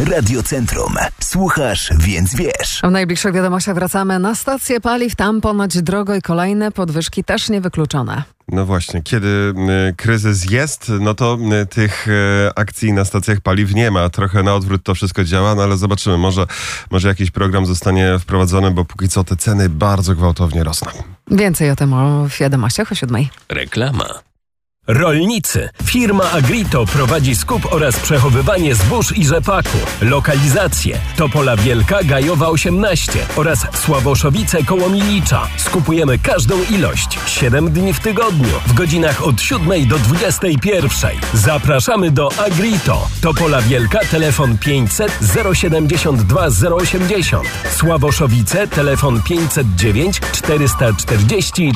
Radio Centrum. Słuchasz, więc wiesz. W najbliższych wiadomościach wracamy na stację paliw. Tam ponoć drogo i kolejne podwyżki też niewykluczone. No właśnie, kiedy kryzys jest, no to tych akcji na stacjach paliw nie ma. Trochę na odwrót to wszystko działa, no ale zobaczymy. Może jakiś program zostanie wprowadzony, bo póki co te ceny bardzo gwałtownie rosną. Więcej o tym w wiadomościach o 7:00. Reklama. Rolnicy. Firma Agrito prowadzi skup oraz przechowywanie zbóż i rzepaku. Lokalizacje: Topola Wielka, Gajowa 18 oraz Sławoszowice koło Milicza. Skupujemy każdą ilość. 7 dni w tygodniu, w godzinach od 7 do 21. Zapraszamy do Agrito. Topola Wielka, telefon 500 072 080. Sławoszowice, telefon 509 440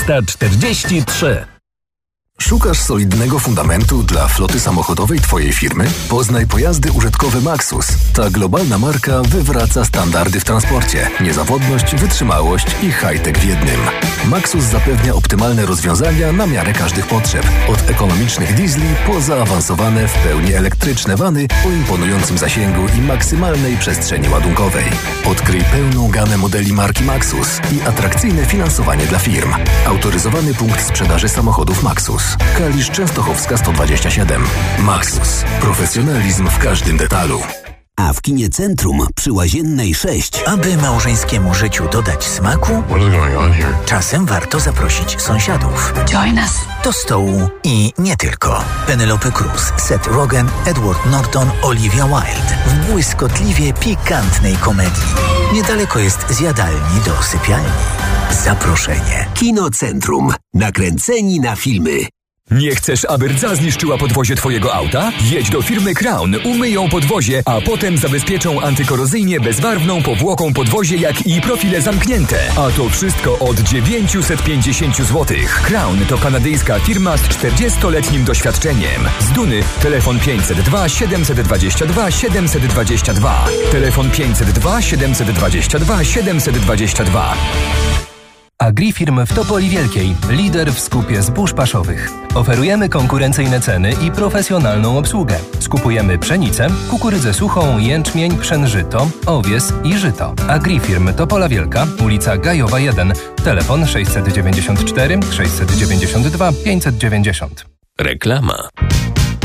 443. Szukasz solidnego fundamentu dla floty samochodowej Twojej firmy? Poznaj pojazdy użytkowe Maxus. Ta globalna marka wywraca standardy w transporcie. Niezawodność, wytrzymałość i high-tech w jednym. Maxus zapewnia optymalne rozwiązania na miarę każdych potrzeb. Od ekonomicznych diesli po zaawansowane w pełni elektryczne vany o imponującym zasięgu i maksymalnej przestrzeni ładunkowej. Odkryj pełną gamę modeli marki Maxus i atrakcyjne finansowanie dla firm. Autoryzowany punkt sprzedaży samochodów Maxus. Kalisz Częstochowska 127. Maxus. Profesjonalizm w każdym detalu. A w kinie Centrum przy Łaziennej 6. Aby małżeńskiemu życiu dodać smaku, czasem warto zaprosić sąsiadów. Join us. Do stołu i nie tylko. Penelope Cruz, Seth Rogen, Edward Norton, Olivia Wilde w błyskotliwie pikantnej komedii. Niedaleko jest zjadalni do sypialni. Zaproszenie. Kino Centrum. Nakręceni na filmy. Nie chcesz, aby rdza zniszczyła podwozie twojego auta? Jedź do firmy Crown, umyją podwozie, a potem zabezpieczą antykorozyjnie bezbarwną powłoką podwozie, jak i profile zamknięte. A to wszystko od 950 zł. Crown to kanadyjska firma z 40-letnim doświadczeniem. Z Duny telefon 502 722 722. Telefon 502 722 722. Agrifirm w Topoli Wielkiej, lider w skupie zbóż paszowych. Oferujemy konkurencyjne ceny i profesjonalną obsługę. Skupujemy pszenicę, kukurydzę suchą, jęczmień, pszenżyto, owies i żyto. Agrifirm Topola Wielka, ulica Gajowa 1, telefon 694 692 590. Reklama.